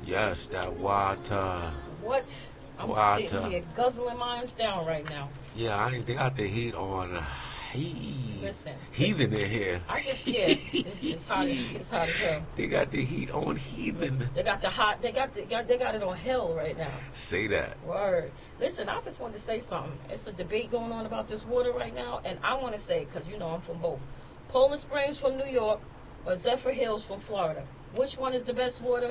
Yes, that water. What? I'm sitting Water. here guzzling mines down right now. Yeah, they got the heat on. Listen, Heathen in here. I just yeah, it's hot. It's hot as hell. They got the heat on heathen. They got the hot. They got it on hell right now. Say that. Word. Listen, I just wanted to say something. It's a debate going on about this water right now, and I want to say, because you know I'm from both, Poland Springs from New York or Zephyr Hills from Florida. Which one is the best water?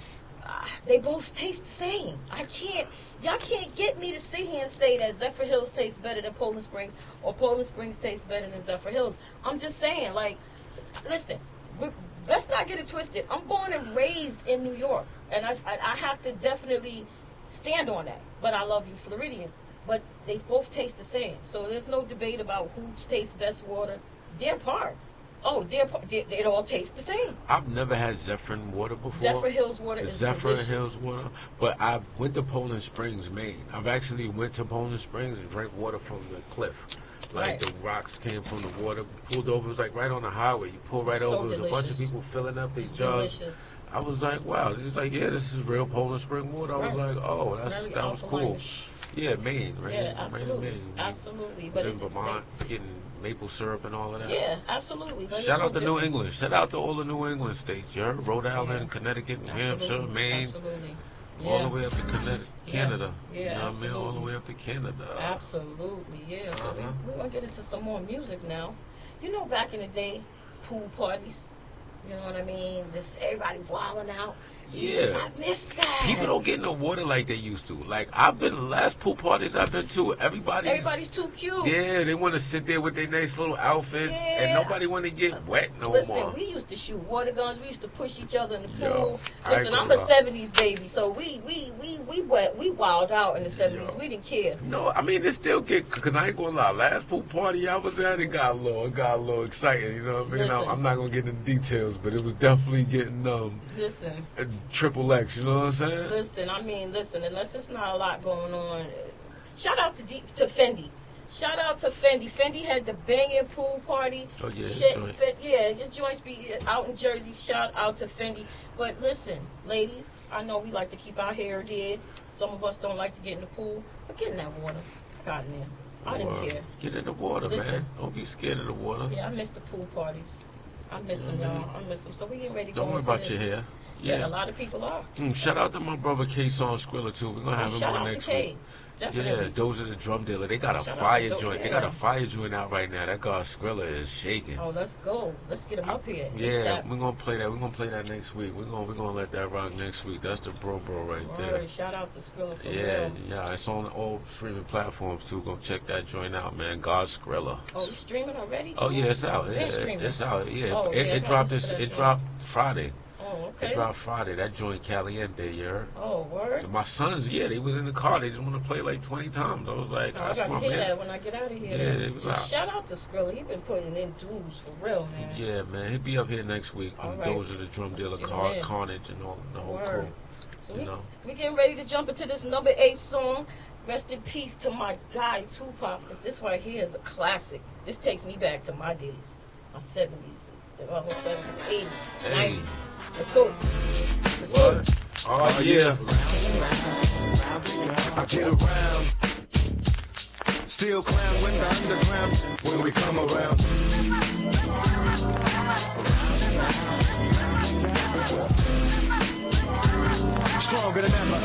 They both taste the same. Y'all can't get me to sit here and say that Zephyr Hills tastes better than Poland Springs or Poland Springs tastes better than Zephyr Hills. I'm just saying, like, listen, let's not get it twisted. I'm born and raised in New York, and I have to definitely stand on that. But I love you Floridians. But they both taste the same. So there's no debate about who tastes best water. Deer Park. Oh, it all tastes the same. I've never had Zephyr water before. Zephyr Hills water is Zephyr delicious. Hills water, but I went to Poland Springs, Maine. I've actually went to Poland Springs and drank water from the cliff. Like Right. the rocks came from the water, pulled over. It was like right on the highway. You pull right So over. There's a bunch of delicious. people filling up these It's jugs. delicious. I was like, wow, this is like, yeah, this is real Poland Spring water. I was Right. like, oh, Very that was cool. alkaline-ish. Yeah, Maine, right? Yeah, Right in absolutely. Maine. Absolutely. Was But in Vermont, getting maple syrup and all of that. yeah, absolutely. But Shout it's out to no New difference. England. Shout out to all the New England states. You heard? Rhode Island, Yeah. Connecticut, New Hampshire, Absolutely. Maine, Absolutely. all the Yeah. way up to Yeah. Canada. Yeah, You know what I mean? All the absolutely. way up to Canada. Absolutely, yeah. So Uh-huh. we're going to get into some more music now. You know, back in the day, pool parties, you know what I mean? Just everybody wilding out. Yeah. I miss that. People don't get in the water like they used to. Like, I've been the last pool parties I've been to, Everybody's too cute. yeah, they want to sit there with their nice little outfits, and Yeah. nobody want to get wet no Listen, more. we used to shoot water guns. We used to push each other in the Yo, pool. I Listen, ain't I'm a gonna lie. '70s baby, so we wild out in the '70s. Yo. We didn't care. No, I mean, it still get, because I ain't gonna lie, last pool party I was at, it got a little exciting, you know what I mean? Listen. I'm not gonna get into details, but it was definitely getting, Listen, a triple X, you know what I'm saying? listen. I mean, listen. Unless it's not a lot going on. Shout out to Fendi. Shout out to Fendi. Fendi had the banging pool party. Oh, yeah, Shit, joint. yeah, your joints be out in Jersey. Shout out to Fendi. But listen, ladies, I know we like to keep our hair did. Some of us don't like to get in the pool, but get in that water. Got in there. I didn't Well, care. Get in the water, Listen. man. Don't be scared of the water. Yeah, I miss the pool parties. I miss them, y'all. I miss them. So we getting ready to Don't go worry into about this. your hair. Yeah, Yeah. a lot of people are. Shout out to my brother K Song Skrilla too. We're gonna have him Shout on out to next K. week. Definitely. Yeah, those are the drum dealer. They got a Shout out fire to joint. yeah. They got a fire joint out right now. That guy Skrilla is shaking. Oh, let's go. Let's get him up here. Yeah, ASAP. we're gonna play that. We're gonna play that next week. We're gonna let that rock next week. That's the bro right there. Word. Shout out to Skrilla for Yeah, real. yeah. It's on all streaming platforms too. Go check that joint out, man. God Skrilla. Oh, it's streaming already? Oh too? yeah, it's out. Been Yeah, streaming. it's out. Yeah, Oh, yeah, it I dropped listen this. to that It joint. dropped Friday. Oh, It okay. dropped Friday. That joint Caliente, you heard? Oh, word. My sons, yeah, they was in the car. They just want to play like 20 times. I was like, Oh, I that's gotta my hear man. that when I get out of here. Yeah, then. they was Yeah, out. shout out to Skrilla. He been putting in dudes for real, man. Yeah, man, he'll be up here next week. All right. Those are the drum Let's dealer, get him in. Carnage, and all the whole Word. crew. So You know. we getting ready to jump into this number 8 song. Rest in peace to my guy Tupac. But this right here is a classic. This takes me back to my days, my 70s, almost 70s, 80s, Hey. 90s. Let's go. Let's go. What? Oh, yeah. I get around. Still clown with the underground when we come around. Stronger than ever.